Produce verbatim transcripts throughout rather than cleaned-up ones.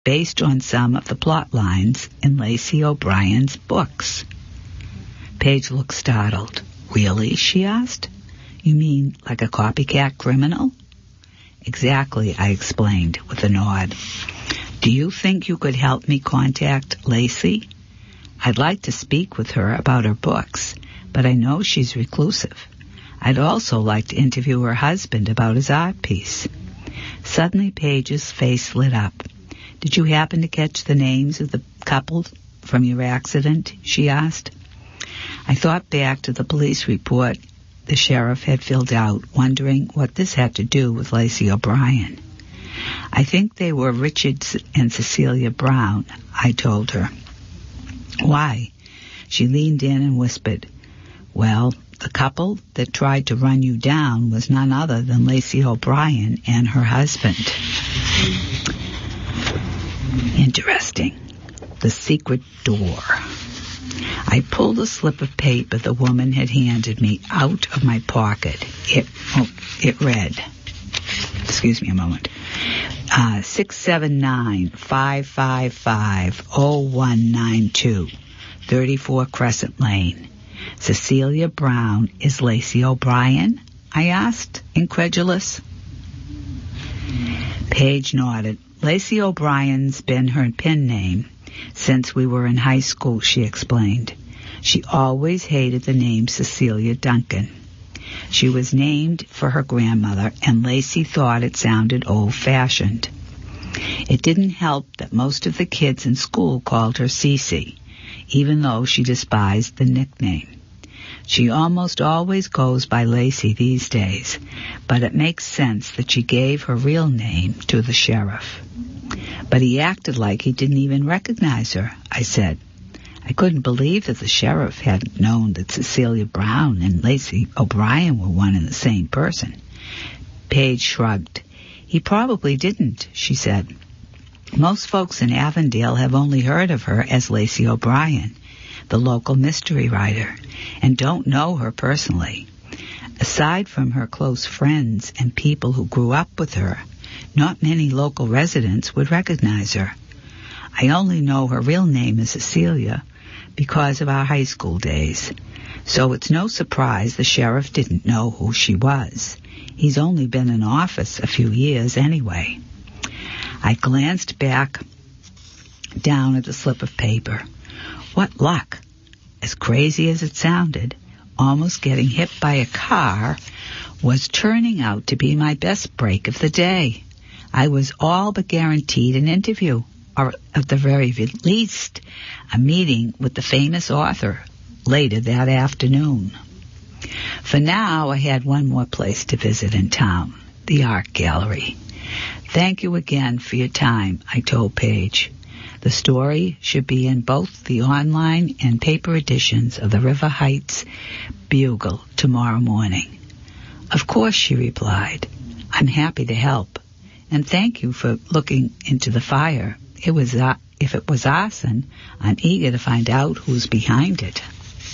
based on some of the plot lines in Lacey O'Brien's books. Paige looked startled. Really? She asked. You mean like a copycat criminal? Exactly, I explained with a nod. Do you think you could help me contact Lacey? I'd like to speak with her about her books, but I know she's reclusive. I'd also like to interview her husband about his art piece. Suddenly Paige's face lit up. Did you happen to catch the names of the couple from your accident? She asked. I thought back to the police report the sheriff had filled out, wondering what this had to do with Lacey O'Brien. I think they were Richard and Cecilia Brown, I told her. Why? She leaned in and whispered, well, the couple that tried to run you down was none other than Lacey O'Brien and her husband. Interesting. The secret door. I pulled a slip of paper the woman had handed me out of my pocket. It, oh, it read, excuse me a moment, uh, six seven nine, five five five, oh one nine two, thirty-four Crescent Lane. Cecilia Brown is Lacey O'Brien? I asked, incredulous. Paige nodded. Lacey O'Brien's been her pen name since we were in high school, she explained. She always hated the name Cecilia Duncan. She was named for her grandmother, and Lacey thought it sounded old-fashioned. It didn't help that most of the kids in school called her Cece, even though she despised the nickname. She almost always goes by Lacey these days, but it makes sense that she gave her real name to the sheriff. But he acted like he didn't even recognize her, I said. I couldn't believe that the sheriff hadn't known that Cecilia Brown and Lacey O'Brien were one and the same person. Paige shrugged. He probably didn't, she said. Most folks in Avondale have only heard of her as Lacey O'Brien, the local mystery writer, and don't know her personally. Aside from her close friends and people who grew up with her, not many local residents would recognize her. I only know her real name is Cecilia because of our high school days, so it's no surprise the sheriff didn't know who she was. He's only been in office a few years anyway. I glanced back down at the slip of paper. What luck! As crazy as it sounded, almost getting hit by a car was turning out to be my best break of the day. I was all but guaranteed an interview, or at the very least, a meeting with the famous author later that afternoon. For now, I had one more place to visit in town, the art gallery. Thank you again for your time, I told Paige. The story should be in both the online and paper editions of the River Heights Bugle tomorrow morning. Of course, she replied. I'm happy to help. And thank you for looking into the fire. It was uh, if it was arson, I'm eager to find out who's behind it.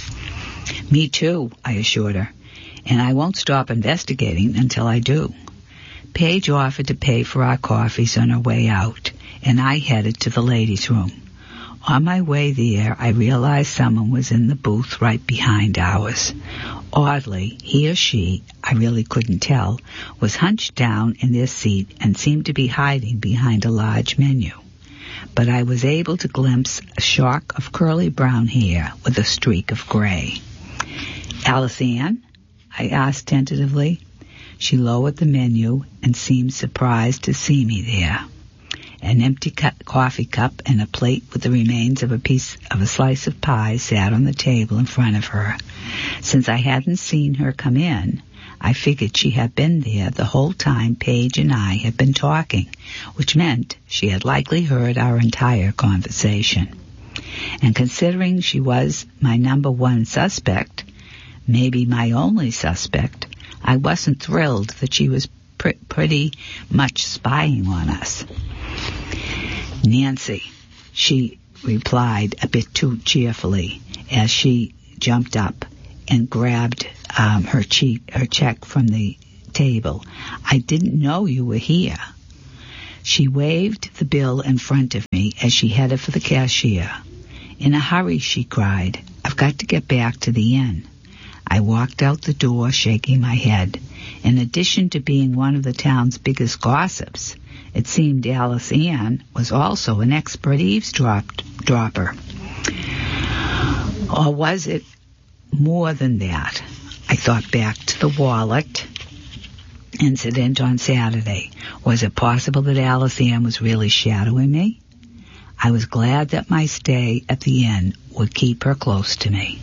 Me too, I assured her, and I won't stop investigating until I do. Paige offered to pay for our coffees on her way out, and I headed to the ladies' room. On my way there, I realized someone was in the booth right behind ours. Oddly, he or she, I really couldn't tell, was hunched down in their seat and seemed to be hiding behind a large menu. But I was able to glimpse a shock of curly brown hair with a streak of gray. Alice Ann? I asked tentatively. She lowered the menu and seemed surprised to see me there. An empty cu- coffee cup and a plate with the remains of a piece of a slice of pie sat on the table in front of her. Since I hadn't seen her come in, I figured she had been there the whole time Paige and I had been talking, which meant she had likely heard our entire conversation. And considering she was my number one suspect, maybe my only suspect, I wasn't thrilled that she was pr- pretty much spying on us. Nancy, she replied a bit too cheerfully as she jumped up and grabbed um, her, che- her check from the table. I didn't know you were here. She waved the bill in front of me as she headed for the cashier. "In a hurry," she cried. "I've got to get back to the inn." I walked out the door, shaking my head. In addition to being one of the town's biggest gossips, it seemed Alice Ann was also an expert eavesdropper. Or was it more than that? I thought back to the wallet incident on Saturday. Was it possible that Alice Ann was really shadowing me? I was glad that my stay at the inn would keep her close to me.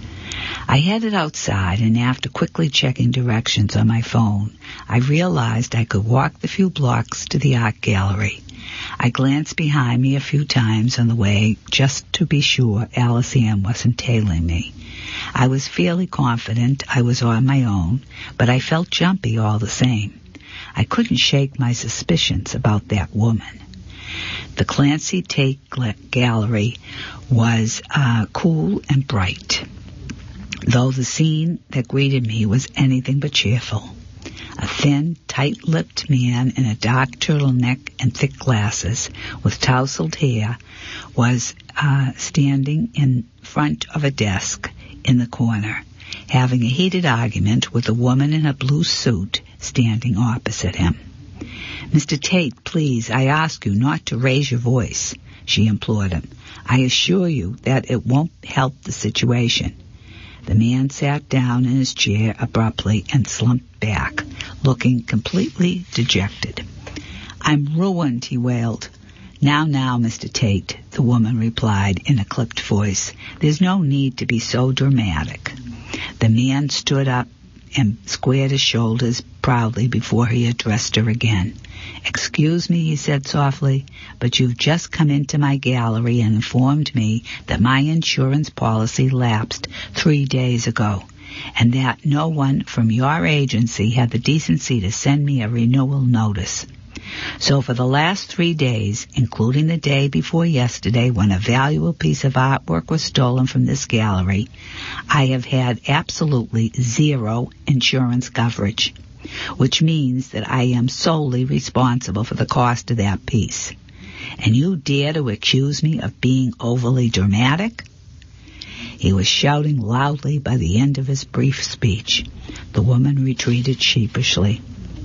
I headed outside, and after quickly checking directions on my phone, I realized I could walk the few blocks to the art gallery. I glanced behind me a few times on the way just to be sure Alice Ann wasn't tailing me. I was fairly confident I was on my own, but I felt jumpy all the same. I couldn't shake my suspicions about that woman. The Clancy Tate Gallery was uh, cool and bright, though the scene that greeted me was anything but cheerful. A thin, tight-lipped man in a dark turtleneck and thick glasses with tousled hair was uh, standing in front of a desk in the corner, having a heated argument with a woman in a blue suit standing opposite him. "Mister Tate, please, I ask you not to raise your voice," she implored him. "I assure you that it won't help the situation." The man sat down in his chair abruptly and slumped back, looking completely dejected. "I'm ruined," he wailed. "Now, now, Mister Tate," the woman replied in a clipped voice. "There's no need to be so dramatic." The man stood up and squared his shoulders proudly before he addressed her again. "Excuse me," he said softly, "but you've just come into my gallery and informed me that my insurance policy lapsed three days ago, and that no one from your agency had the decency to send me a renewal notice. So for the last three days, including the day before yesterday when a valuable piece of artwork was stolen from this gallery, I have had absolutely zero insurance coverage, which means that I am solely responsible for the cost of that piece. And you dare to accuse me of being overly dramatic?" He was shouting loudly by the end of his brief speech. The woman retreated sheepishly.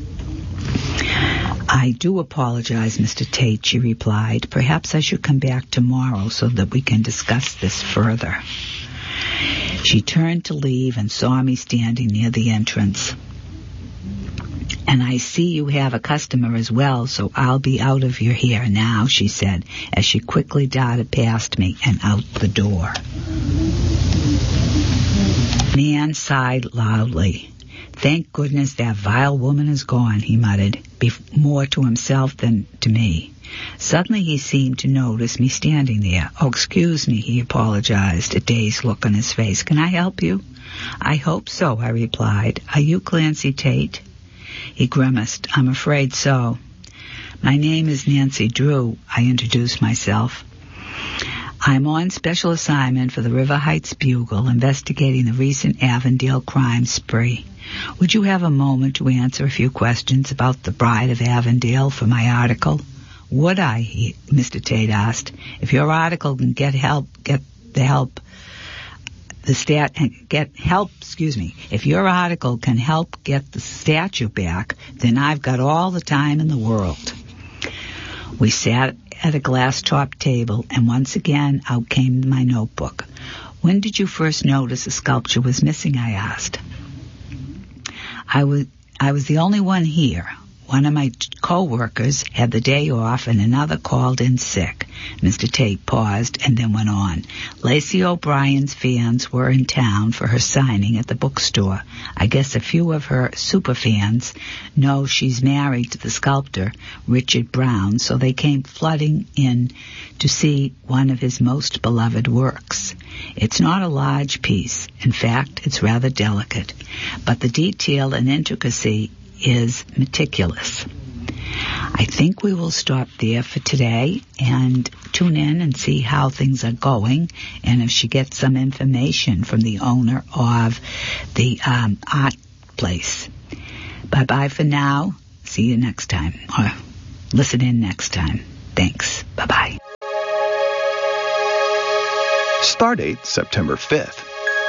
"I do apologize, Mister Tate," she replied. "Perhaps I should come back tomorrow so that we can discuss this further." She turned to leave and saw me standing near the entrance. "And I see you have a customer as well, so I'll be out of your hair now," she said, as she quickly darted past me and out the door. Man sighed loudly. "Thank goodness that vile woman is gone," he muttered, more to himself than to me. Suddenly he seemed to notice me standing there. "Oh, excuse me," he apologized, a dazed look on his face. "Can I help you?" "I hope so," I replied. "Are you Clancy Tate?" He grimaced. "I'm afraid so." "My name is Nancy Drew," I introduced myself. "I'm on special assignment for the River Heights Bugle, investigating the recent Avondale crime spree. Would you have a moment to answer a few questions about the Bride of Avondale for my article?" "Would I?" he, Mister Tate asked. "If your article can get help, get the help, the stat, get help, excuse me, if your article can help get the statue back, then I've got all the time in the world." We sat at a glass-topped table, and once again out came my notebook. "When did you first notice the sculpture was missing?" I asked. I was, I was the only one here. One of my co-workers had the day off and another called in sick. Mister Tate paused and then went on. "Lacey O'Brien's fans were in town for her signing at the bookstore. I guess a few of her superfans know she's married to the sculptor, Richard Brown, so they came flooding in to see one of his most beloved works. It's not a large piece. In fact, it's rather delicate, but the detail and intricacy is meticulous. I think we will stop there for today and tune in and see how things are going and if she gets some information from the owner of the um, art place. Bye-bye for now. See you next time. Or Listen in next time. Thanks. Bye-bye. Stardate September fifth.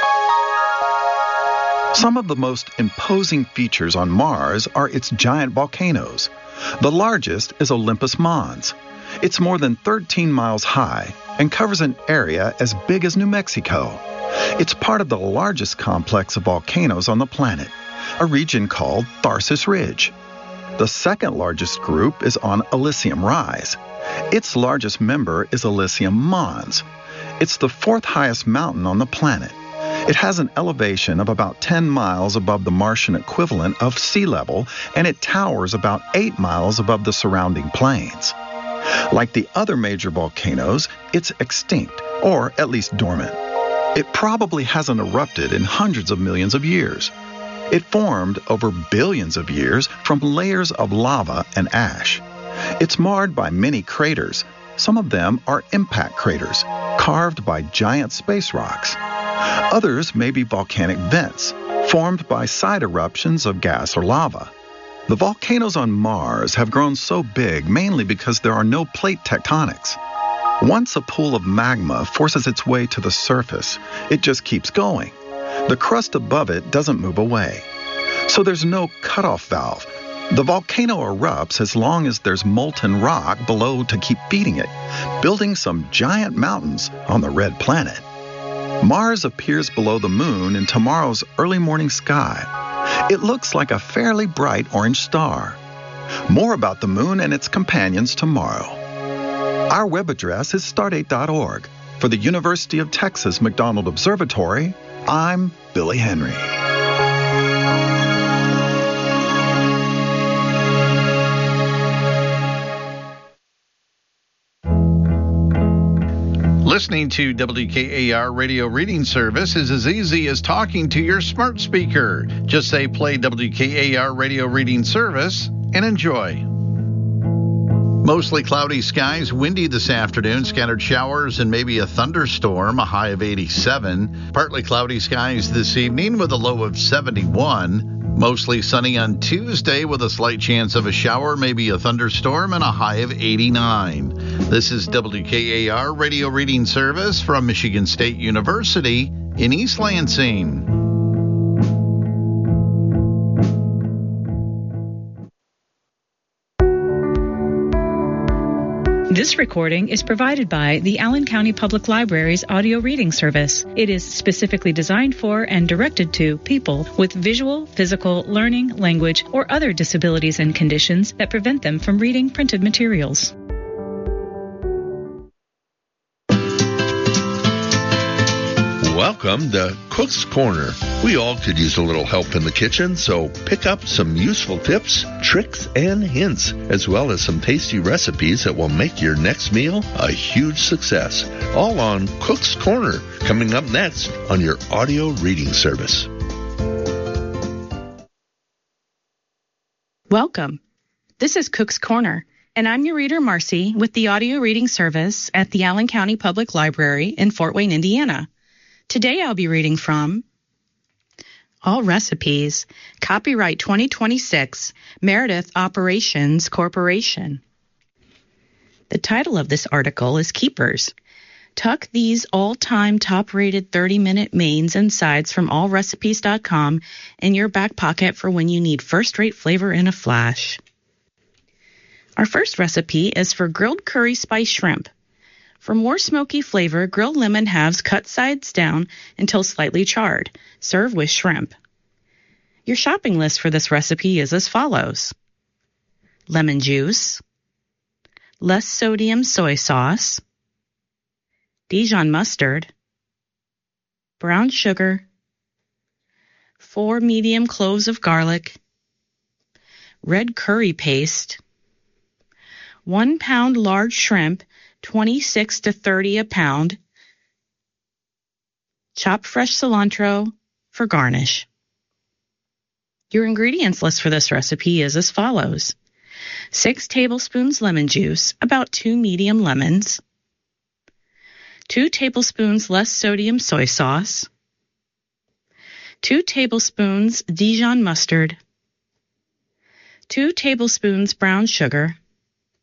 Some of the most imposing features on Mars are its giant volcanoes. The largest is Olympus Mons. It's more than thirteen miles high and covers an area as big as New Mexico. It's part of the largest complex of volcanoes on the planet, a region called Tharsis Ridge. The second largest group is on Elysium Rise. Its largest member is Elysium Mons. It's the fourth highest mountain on the planet. It has an elevation of about ten miles above the Martian equivalent of sea level, and it towers about eight miles above the surrounding plains. Like the other major volcanoes, it's extinct, or at least dormant. It probably hasn't erupted in hundreds of millions of years. It formed over billions of years from layers of lava and ash. It's marred by many craters. Some of them are impact craters, carved by giant space rocks. Others may be volcanic vents, formed by side eruptions of gas or lava. The volcanoes on Mars have grown so big mainly because there are no plate tectonics. Once a pool of magma forces its way to the surface, it just keeps going. The crust above it doesn't move away. So there's no cutoff valve. The volcano erupts as long as there's molten rock below to keep feeding it, building some giant mountains on the red planet. Mars appears below the moon in tomorrow's early morning sky. It looks like a fairly bright orange star. More about the moon and its companions tomorrow. Our web address is stardate dot org. For the University of Texas McDonald Observatory, I'm Billy Henry. Listening to W K A R Radio Reading Service is as easy as talking to your smart speaker. Just say play W K A R Radio Reading Service and enjoy. Mostly cloudy skies, windy this afternoon, scattered showers and maybe a thunderstorm, a high of eighty-seven. Partly cloudy skies this evening with a low of seventy-one. Mostly sunny on Tuesday with a slight chance of a shower, maybe a thunderstorm, and a high of eighty-nine. This is W K A R Radio Reading Service from Michigan State University in East Lansing. This recording is provided by the Allen County Public Library's audio reading service. It is specifically designed for and directed to people with visual, physical, learning, language, or other disabilities and conditions that prevent them from reading printed materials. Welcome to Cook's Corner. We all could use a little help in the kitchen, so pick up some useful tips, tricks, and hints, as well as some tasty recipes that will make your next meal a huge success. All on Cook's Corner, coming up next on your audio reading service. Welcome. This is Cook's Corner, and I'm your reader, Marcy, with the audio reading service at the Allen County Public Library in Fort Wayne, Indiana. Today I'll be reading from All Recipes, Copyright twenty twenty-six, Meredith Operations Corporation. The title of this article is Keepers. Tuck these all-time top-rated thirty-minute mains and sides from all recipes dot com in your back pocket for when you need first-rate flavor in a flash. Our first recipe is for grilled curry spice shrimp. For more smoky flavor, grill lemon halves cut sides down until slightly charred. Serve with shrimp. Your shopping list for this recipe is as follows: lemon juice, less sodium soy sauce, Dijon mustard, brown sugar, four medium cloves of garlic, red curry paste, one pound large shrimp, twenty-six to thirty a pound, chopped fresh cilantro for garnish. Your ingredients list for this recipe is as follows: six tablespoons lemon juice, about two medium lemons, two tablespoons less sodium soy sauce, two tablespoons Dijon mustard, two tablespoons brown sugar,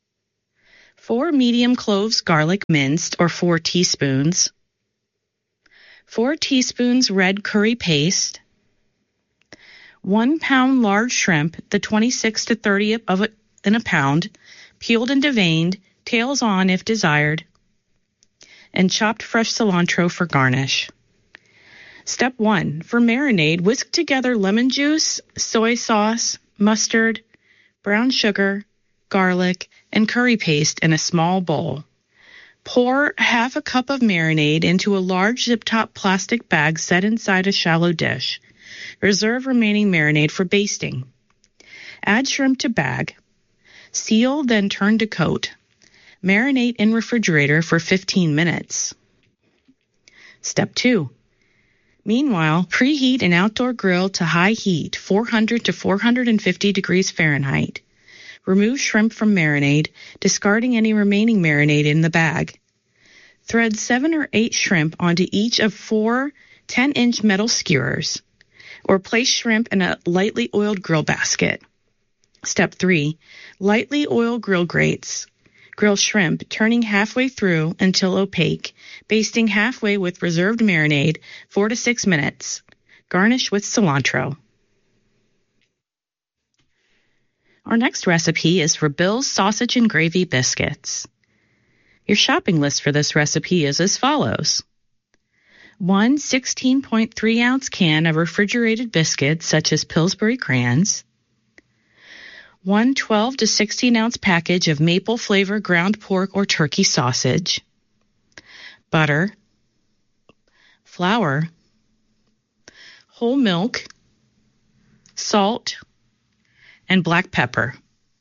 four medium cloves garlic minced, or four teaspoons, four teaspoons red curry paste, one pound large shrimp, the twenty-six to thirty of it in a pound, peeled and deveined, tails on if desired, and chopped fresh cilantro for garnish. Step one. For marinade, whisk together lemon juice, soy sauce, mustard, brown sugar, garlic, and curry paste in a small bowl. Pour half a cup of marinade into a large zip-top plastic bag set inside a shallow dish. Reserve remaining marinade for basting. Add shrimp to bag. Seal, then turn to coat. Marinate in refrigerator for fifteen minutes. Step two. Meanwhile, preheat an outdoor grill to high heat, four hundred to four hundred fifty degrees Fahrenheit. Remove shrimp from marinade, discarding any remaining marinade in the bag. Thread seven or eight shrimp onto each of four ten-inch metal skewers, or place shrimp in a lightly oiled grill basket. Step three. Lightly oil grill grates. Grill shrimp, turning halfway through until opaque, basting halfway with reserved marinade, four to six minutes. Garnish with cilantro. Our next recipe is for Bill's Sausage and Gravy Biscuits. Your shopping list for this recipe is as follows. One sixteen point three ounce can of refrigerated biscuits such as Pillsbury Crayons, one twelve to sixteen ounce package of maple flavor ground pork or turkey sausage, butter, flour, whole milk, salt, and black pepper.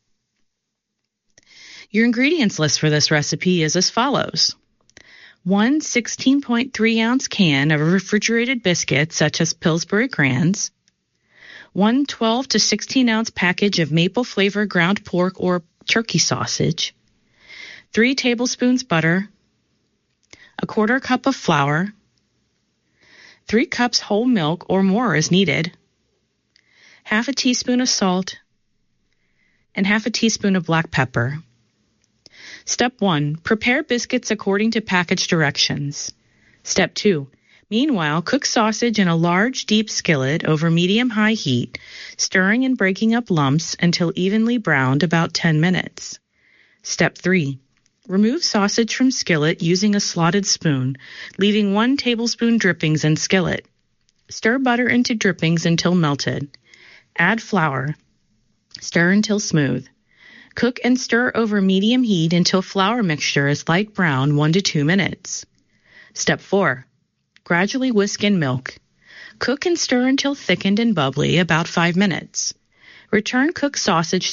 Your ingredients list for this recipe is as follows. One sixteen point three ounce can of refrigerated biscuits such as Pillsbury Crayons, one twelve to sixteen ounce package of maple flavor ground pork or turkey sausage, three tablespoons butter, a quarter cup of flour, three cups whole milk or more as needed, half a teaspoon of salt, and half a teaspoon of black pepper. Step one. Prepare biscuits according to package directions. Step two. Meanwhile, cook sausage in a large, deep skillet over medium-high heat, stirring and breaking up lumps until evenly browned about ten minutes. Step three. Remove sausage from skillet using a slotted spoon, leaving one tablespoon drippings in skillet. Stir butter into drippings until melted. Add flour. Stir until smooth. Cook and stir over medium heat until flour mixture is light brown, one to two minutes. Step four. Gradually whisk in milk. Cook and stir until thickened and bubbly, about five minutes. Return cooked sausage